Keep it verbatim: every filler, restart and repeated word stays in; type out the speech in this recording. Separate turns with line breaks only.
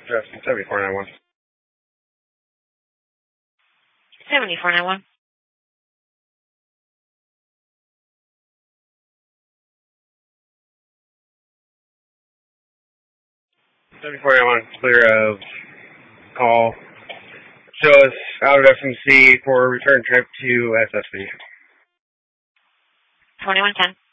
Justin, seventy-four ninety-one.
seventy-four ninety-one.
seventy-four ninety-one, clear of call. Show us out of F M C for return trip to S S V.
twenty-one ten.